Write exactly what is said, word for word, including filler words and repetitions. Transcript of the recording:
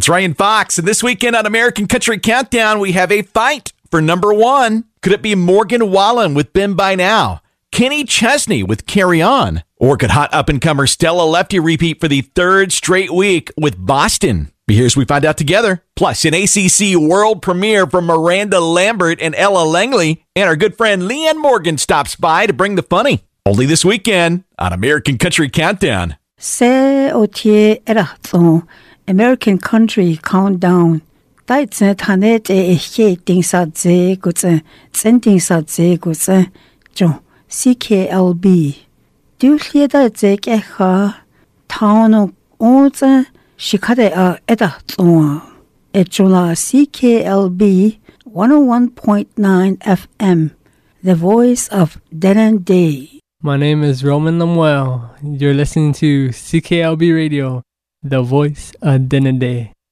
It's Ryan Fox, and this weekend on American Country Countdown, we have a fight for number one. Could it be Morgan Wallen with Been By Now, Kenny Chesney with Carry On, or could hot up-and-comer Stella Lefty repeat for the third straight week with Boston? But here's we find out together. Plus, an A C C world premiere from Miranda Lambert and Ella Langley, and our good friend Leanne Morgan stops by to bring the funny. Only this weekend on American Country Countdown. Se otie erato American Country Countdown. Dai tse thane te he ting sa je gu tse tsen ting sa je gu tse jo C K L B. Du hlie da je ke ha taunu o tse shikade a eta tso. E jola C K L B one oh one point nine F M. The voice of Denendeh. My name is Roman Lemuel. You're listening to C K L B Radio, the voice of Denendeh.